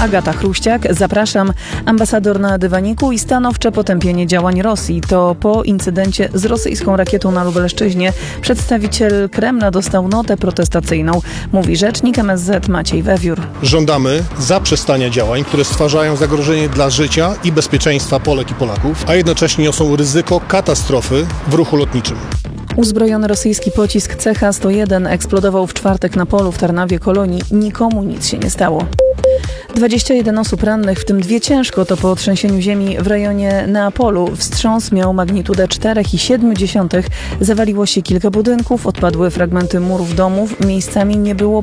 Agata Chruściak, zapraszam. Ambasador na dywaniku i stanowcze potępienie działań Rosji. To po incydencie z rosyjską rakietą na Lubelszczyźnie przedstawiciel Kremla dostał notę protestacyjną, mówi rzecznik MSZ Maciej Wewiór. Żądamy zaprzestania działań, które stwarzają zagrożenie dla życia i bezpieczeństwa Polek i Polaków, a jednocześnie niosą ryzyko katastrofy w ruchu lotniczym. Uzbrojony rosyjski pocisk CH-101 eksplodował w czwartek na polu w Tarnawie Kolonii. Nikomu nic się nie stało. 21 osób rannych, w tym 2 ciężko, to po trzęsieniu ziemi w rejonie Neapolu. Wstrząs miał magnitudę 4,7. Zawaliło się kilka budynków, odpadły fragmenty murów domów, miejscami nie było